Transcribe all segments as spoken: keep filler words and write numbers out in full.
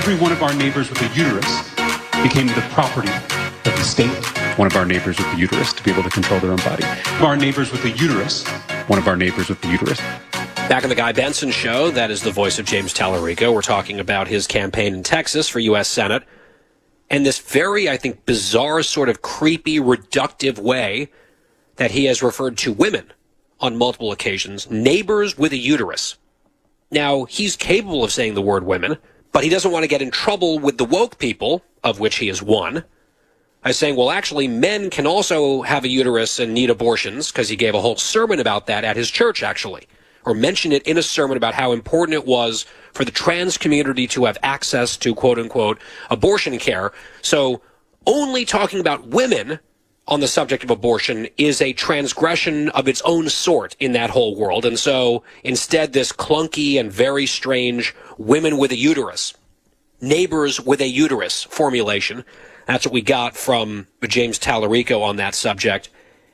every one of our neighbors with a uterus became the property of the state. One of our neighbors with a uterus to be able to control their own body. Our neighbors with a uterus. One of our neighbors with a uterus. Back on the Guy Benson Show, that is the voice of James Tallarico. We're talking about his campaign in Texas for U S Senate. And this very, I think, bizarre, sort of creepy, reductive way that he has referred to women on multiple occasions, neighbors with a uterus. Now, he's capable of saying the word women, but he doesn't want to get in trouble with the woke people, of which he is one, by saying, well, actually, men can also have a uterus and need abortions, because he gave a whole sermon about that at his church, actually, or mentioned it in a sermon about how important it was for the trans community to have access to, quote-unquote, abortion care. So only talking about women on the subject of abortion is a transgression of its own sort in that whole world. And so instead, this clunky and very strange women with a uterus, neighbors with a uterus formulation, that's what we got from James Tallarico on that subject.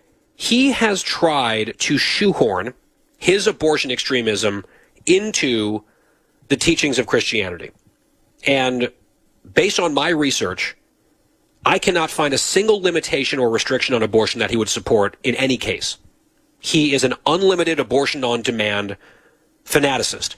He has tried to shoehorn his abortion extremism into the teachings of Christianity. And based on my research, I cannot find a single limitation or restriction on abortion that he would support in any case. He is an unlimited abortion on demand fanaticist,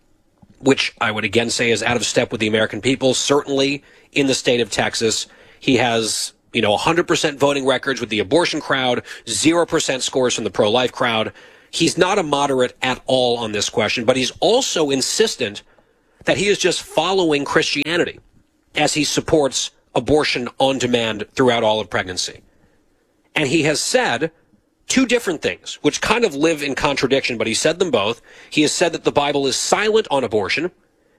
which I would again say is out of step with the American people. Certainly in the state of Texas, he has, you know, one hundred percent voting records with the abortion crowd, zero percent scores from the pro-life crowd. He's not a moderate at all on this question, but he's also insistent that he is just following Christianity as he supports abortion on demand throughout all of pregnancy. And he has said two different things, which kind of live in contradiction, but he said them both. He has said that the Bible is silent on abortion,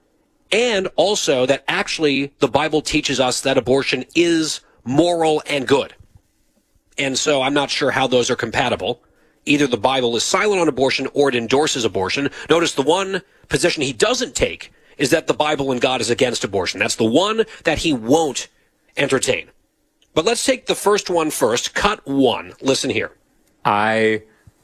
and also that actually the Bible teaches us that abortion is moral and good. And so I'm not sure how those are compatible. Either the Bible is silent on abortion or it endorses abortion. Notice the one position he doesn't take is that the Bible and God is against abortion. That's the one that he won't entertain. But let's take the first one first. Cut one. Listen here. I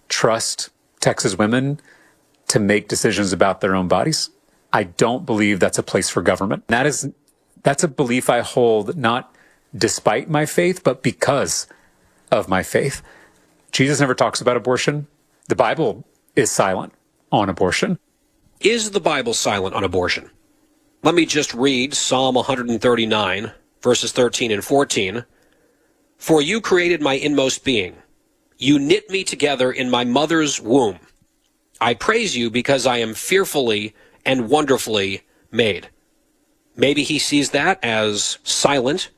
trust Texas women to make decisions about their own bodies. I don't believe that's a place for government. That is, that's a belief I hold not despite my faith, but because of my faith. Jesus never talks about abortion. The Bible is silent on abortion. Is the Bible silent on abortion? Let me just read Psalm one thirty-nine, verses thirteen and fourteen. For you created my inmost being. You knit me together in my mother's womb. I praise you because I am fearfully and wonderfully made. Maybe he sees that as silent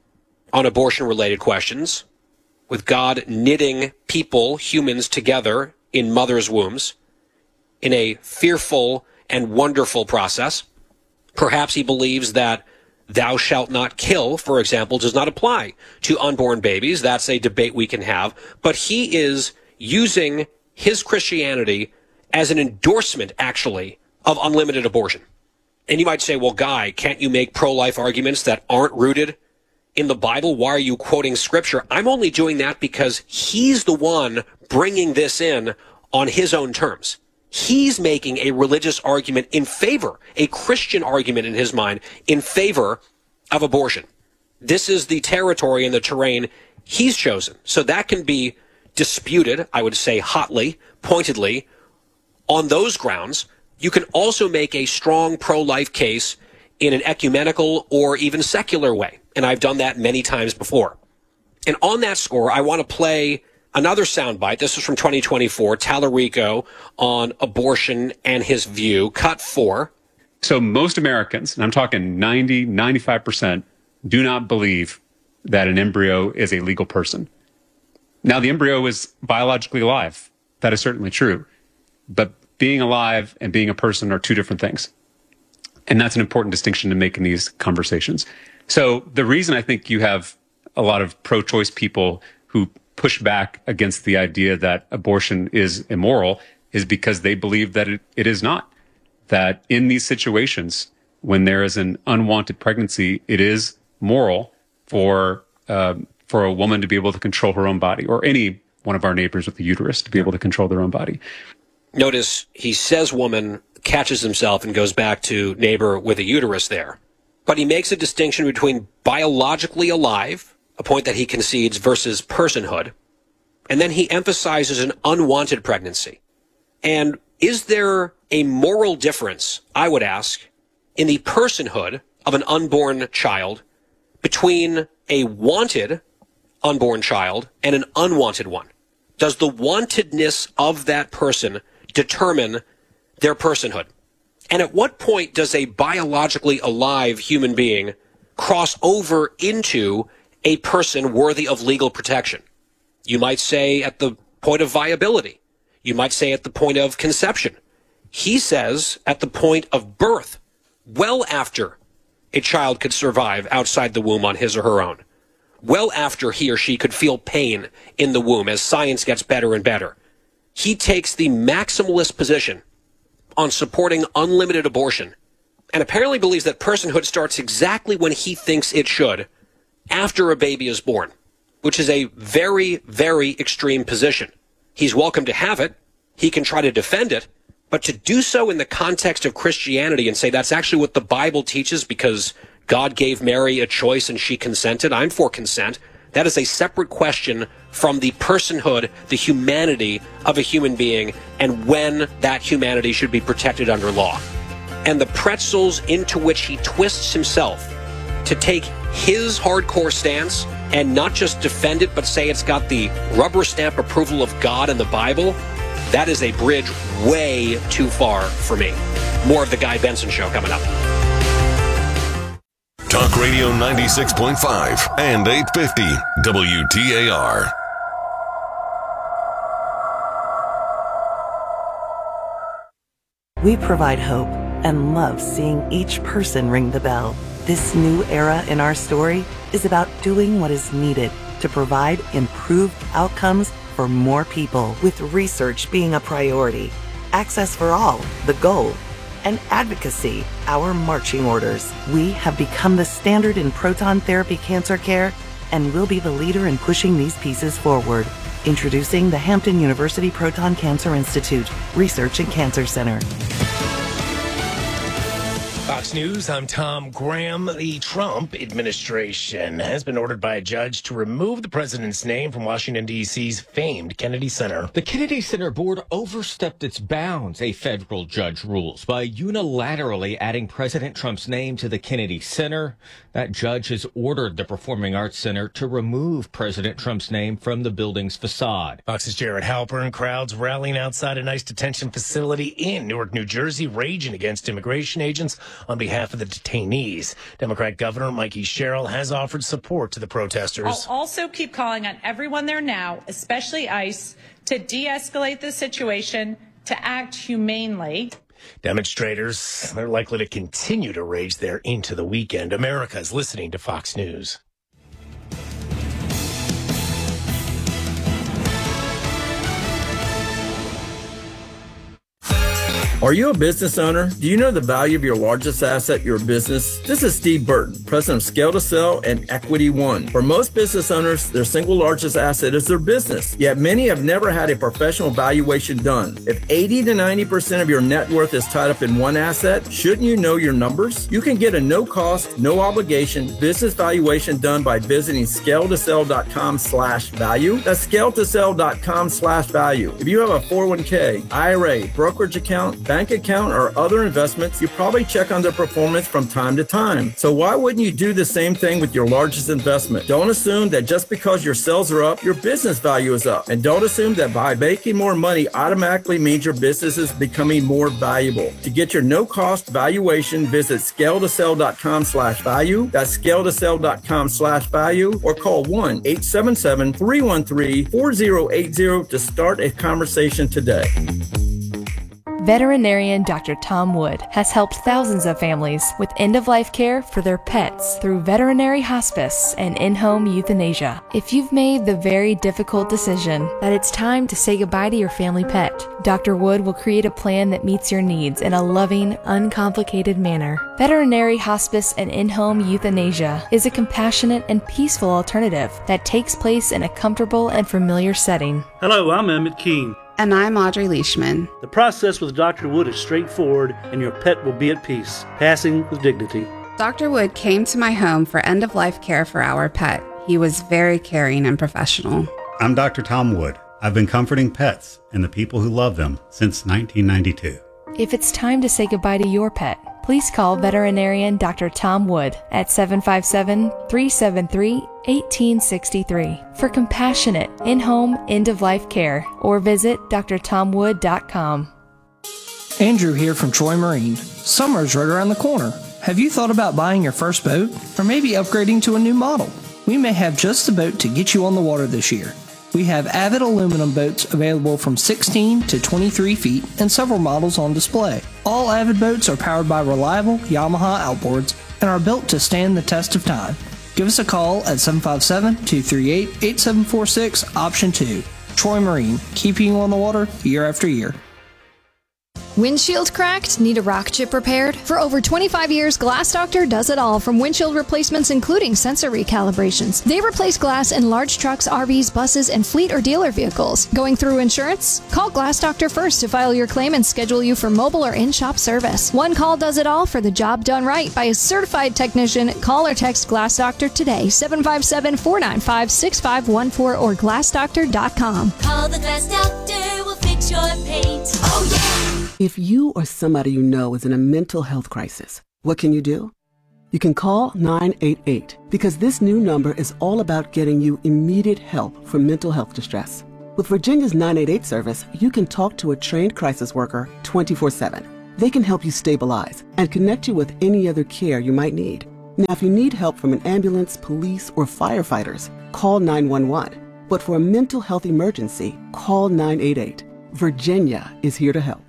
on abortion-related questions, with God knitting people, humans, together in mothers' wombs in a fearful and wonderful process. Perhaps he believes that thou shalt not kill, for example, does not apply to unborn babies. That's a debate we can have. But he is using his Christianity as an endorsement, actually, of unlimited abortion. And you might say, well, Guy, can't you make pro-life arguments that aren't rooted in the Bible? Why are you quoting scripture? I'm only doing that because he's the one bringing this in on his own terms. He's making a religious argument in favor, a Christian argument in his mind, in favor of abortion. This is the territory and the terrain he's chosen. So that can be disputed, I would say hotly, pointedly, on those grounds. You can also make a strong pro-life case in an ecumenical or even secular way. And I've done that many times before. And on that score, I want to play another soundbite. This is from twenty twenty-four, Tallarico on abortion and his view, cut four. So most Americans, and I'm talking ninety, ninety-five percent, do not believe that an embryo is a legal person. Now, the embryo is biologically alive. That is certainly true. But being alive and being a person are two different things. And that's an important distinction to make in these conversations. So the reason I think you have a lot of pro-choice people who push back against the idea that abortion is immoral is because they believe that it, it is not. That in these situations, when there is an unwanted pregnancy, it is moral for uh, for a woman to be able to control her own body, or any one of our neighbors with a uterus to be able to control their own body. Notice he says woman, catches himself, and goes back to neighbor with a uterus there. but he makes a distinction between biologically alive, a point that he concedes, versus personhood. And then he emphasizes an unwanted pregnancy. And is there a moral difference, I would ask, in the personhood of an unborn child between a wanted unborn child and an unwanted one? Does the wantedness of that person determine their personhood? And at what point does a biologically alive human being cross over into a person worthy of legal protection? You might say at the point of viability. You might say at the point of conception. He says at the point of birth, well after a child could survive outside the womb on his or her own, well after he or she could feel pain in the womb as science gets better and better. He takes the maximalist position on supporting unlimited abortion and apparently believes that personhood starts exactly when he thinks it should, after a baby is born, which is a very, very extreme position. He's welcome to have it. He can try to defend it. But to do so in the context of Christianity and say that's actually what the Bible teaches because God gave Mary a choice and she consented, I'm for consent, that is a separate question from the personhood, the humanity of a human being, and when that humanity should be protected under law. And the pretzels into which he twists himself to take his hardcore stance and not just defend it, but say it's got the rubber stamp approval of God and the Bible, that is a bridge way too far for me. More of the Guy Benson Show coming up. Talk Radio ninety-six point five and eight fifty W T A R. We provide hope and love seeing each person ring the bell. This new era in our story is about doing what is needed to provide improved outcomes for more people, with research being a priority, access for all, the goal, and advocacy, our marching orders. We have become the standard in proton therapy cancer care and will be the leader in pushing these pieces forward. Introducing the Hampton University Proton Cancer Institute Research and Cancer Center. Fox News, I'm Tom Graham. The Trump administration has been ordered by a judge to remove the president's name from Washington, D C's famed Kennedy Center. The Kennedy Center board overstepped its bounds, a federal judge rules, by unilaterally adding President Trump's name to the Kennedy Center. That judge has ordered the Performing Arts Center to remove President Trump's name from the building's facade. Fox's Jared Halpern. Crowds rallying outside an ICE detention facility in Newark, New Jersey, raging against immigration agents on behalf of the detainees. Democrat Governor Mikey Sherrill has offered support to the protesters. I'll also keep calling on everyone there now, especially ICE, to de-escalate the situation, to act humanely. Demonstrators, they're likely to continue to rage there into the weekend. America is listening to Fox News. Are you a business owner? Do you know the value of your largest asset, your business? This is Steve Burton, president of Scale to Sell and Equity One. For most business owners, their single largest asset is their business. Yet many have never had a professional valuation done. If eighty to ninety percent of your net worth is tied up in one asset, shouldn't you know your numbers? You can get a no-cost, no-obligation business valuation done by visiting scale to sell dot com slash value. That's scale to sell dot com slash value. If you have a four oh one k, I R A, brokerage account, bank account, or other investments, you probably check on their performance from time to time. So why wouldn't you do the same thing with your largest investment? Don't assume that just because your sales are up, your business value is up. And don't assume that by making more money automatically means your business is becoming more valuable. To get your no-cost valuation, visit scale to sell dot com slash value. That's scale to sell dot com slash value, or call one eight seven seven, three one three, four oh eight oh to start a conversation today. Veterinarian Doctor Tom Wood has helped thousands of families with end-of-life care for their pets through veterinary hospice and in-home euthanasia. If you've made the very difficult decision that it's time to say goodbye to your family pet, Doctor Wood will create a plan that meets your needs in a loving, uncomplicated manner. Veterinary hospice and in-home euthanasia is a compassionate and peaceful alternative that takes place in a comfortable and familiar setting. Hello, I'm Emmett Keene. And I'm Audrey Leishman. The process with Doctor Wood is straightforward, and your pet will be at peace, passing with dignity. Doctor Wood came to my home for end-of-life care for our pet. He was very caring and professional. I'm Doctor Tom Wood. I've been comforting pets and the people who love them since nineteen ninety-two. If it's time to say goodbye to your pet, please call veterinarian Doctor Tom Wood at seven five seven, three seven three, one eight six three for compassionate, in-home, end-of-life care, or visit d r tom wood dot com. Andrew here from Troy Marine. Summer's right around the corner. Have you thought about buying your first boat? Or maybe upgrading to a new model? We may have just the boat to get you on the water this year. We have Avid aluminum boats available from sixteen to twenty-three feet and several models on display. All Avid boats are powered by reliable Yamaha outboards and are built to stand the test of time. Give us a call at seven five seven, two three eight, eight seven four six, option two. Troy Marine, keeping you on the water year after year. Windshield cracked? Need a rock chip repaired? For over twenty-five years, Glass Doctor does it all, from windshield replacements including sensor recalibrations. They replace glass in large trucks, R Vs, buses, and fleet or dealer vehicles. Going through insurance? Call Glass Doctor first to file your claim and schedule you for mobile or in-shop service. One call does it all for the job done right by a certified technician. Call or text Glass Doctor today, seven five seven, four nine five, six five one four or glass doctor dot com. Call the Glass Doctor, we'll fix your paint. Oh, yeah! If you or somebody you know is in a mental health crisis, what can you do? You can call nine eight eight, because this new number is all about getting you immediate help for mental health distress. With Virginia's nine eight eight service, you can talk to a trained crisis worker twenty-four seven. They can help you stabilize and connect you with any other care you might need. Now, if you need help from an ambulance, police, or firefighters, call nine one one. But for a mental health emergency, call nine eight eight. Virginia is here to help.